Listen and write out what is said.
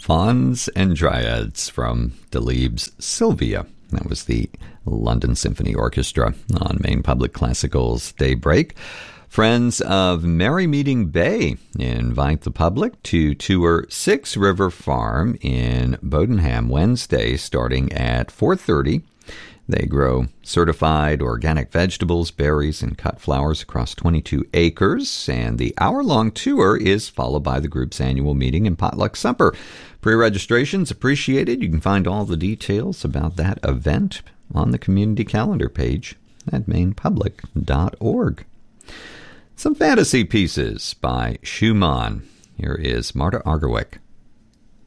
Fauns and Dryads from Delibes' Sylvia. That was the London Symphony Orchestra on Maine Public Classical's Daybreak. Friends of Merry Meeting Bay invite the public to tour Six River Farm in Bodenham Wednesday starting at 4:30. They grow certified organic vegetables, berries, and cut flowers across 22 acres, and the hour-long tour is followed by the group's annual meeting and potluck supper. Pre-registration's appreciated. You can find all the details about that event on the community calendar page at mainepublic.org. Some fantasy pieces by Schumann. Here is Marta Argerich.